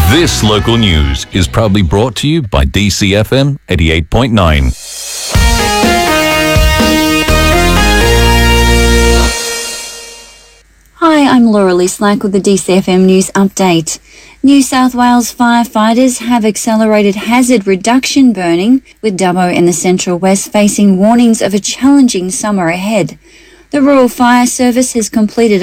This local news is proudly brought to you by DCFM 88.9. Hi, I'm Laura Lee Slack with the DCFM News Update. New South Wales firefighters have accelerated hazard reduction burning, with Dubbo and the Central West facing warnings of a challenging summer ahead. The Rural Fire Service has completed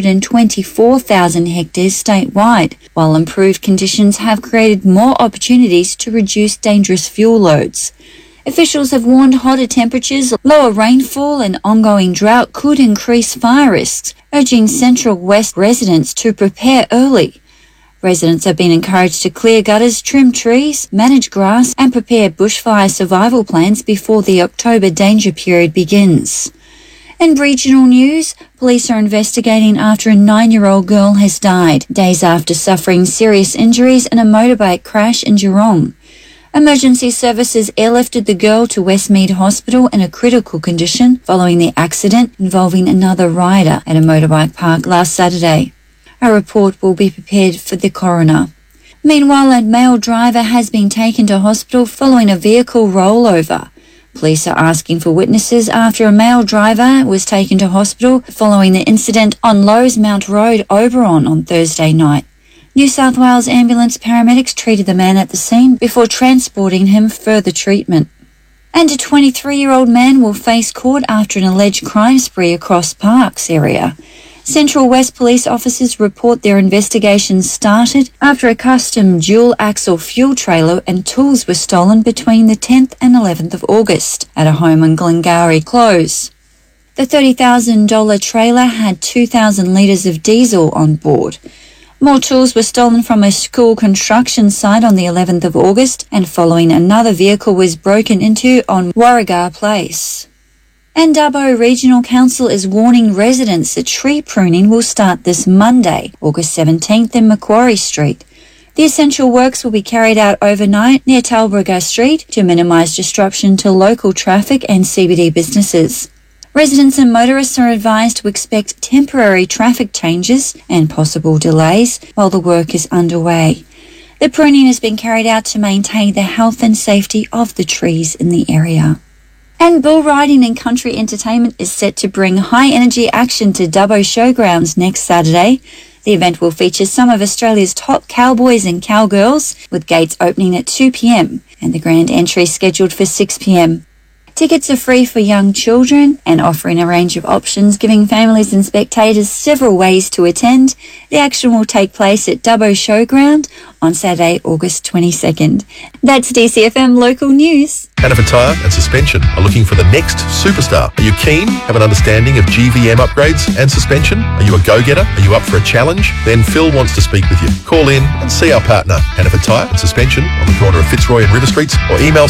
124,000 hectares statewide, while improved conditions have created more opportunities to reduce dangerous fuel loads. Officials have warned hotter temperatures, lower rainfall and ongoing drought could increase fire risks, urging Central West residents to prepare early. Residents have been encouraged to clear gutters, trim trees, manage grass and prepare bushfire survival plans before the October danger period begins. In regional news, police are investigating after a 9-year-old girl has died, days after suffering serious injuries in a motorbike crash in Geelong. Emergency services airlifted the girl to Westmead Hospital in a critical condition following the accident involving another rider at a motorbike park last Saturday. A report will be prepared for the coroner. Meanwhile, a male driver has been taken to hospital following a vehicle rollover. Police are asking for witnesses after a male driver was taken to hospital following the incident on Lowesmount Road, Oberon, on Thursday night. New South Wales ambulance paramedics treated the man at the scene before transporting him for further treatment. And a 23-year-old man will face court after an alleged crime spree across Parkes area. Central West police officers report their investigation started after a custom dual-axle fuel trailer and tools were stolen between the 10th and 11th of August at a home in Glengarry Close. The $30,000 trailer had 2,000 litres of diesel on board. More tools were stolen from a school construction site on the 11th of August, and following another vehicle was broken into on Warrigar Place. And Dubbo Regional Council is warning residents that tree pruning will start this Monday, August 17th in Macquarie Street. The essential works will be carried out overnight near Talbragar Street to minimise disruption to local traffic and CBD businesses. Residents and motorists are advised to expect temporary traffic changes and possible delays while the work is underway. The pruning has been carried out to maintain the health and safety of the trees in the area. And bull riding and country entertainment is set to bring high-energy action to Dubbo Showgrounds next Saturday. The event will feature some of Australia's top cowboys and cowgirls, with gates opening at 2 p.m. and the grand entry scheduled for 6 p.m. Tickets are free for young children and offering a range of options, giving families and spectators several ways to attend. The action will take place at Dubbo Showground on Saturday, August 22nd. That's DCFM Local News. Hannaford Tyre and Suspension are looking for the next superstar. Are you keen? Have an understanding of GVM upgrades and suspension? Are you a go-getter? Are you up for a challenge? Then Phil wants to speak with you. Call in and see our partner, Hannaford Tyre and Suspension, on the corner of Fitzroy and River Streets, or email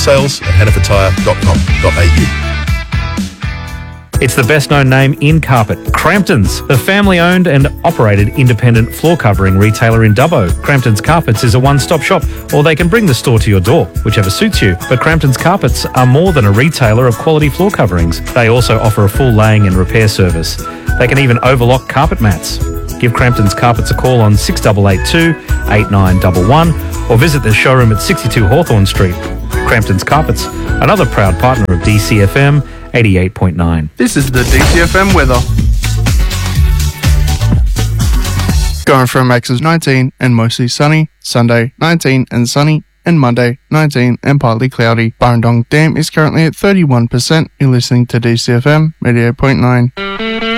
sales@hannafordtyre.com.au. It's the best-known name in carpet, Crampton's, the family-owned and operated independent floor covering retailer in Dubbo. Crampton's Carpets is a one-stop shop, or they can bring the store to your door, whichever suits you. But Crampton's Carpets are more than a retailer of quality floor coverings. They also offer a full laying and repair service. They can even overlock carpet mats. Give Crampton's Carpets a call on 6882 8911 or visit their showroom at 62 Hawthorn Street. Crampton's Carpets, another proud partner of DCFM 88.9. This is the DCFM weather. Going from maxes 19 and mostly sunny, Sunday 19 and sunny, and Monday 19 and partly cloudy. Burrendong Dam is currently at 31%. You're listening to DCFM 88.9.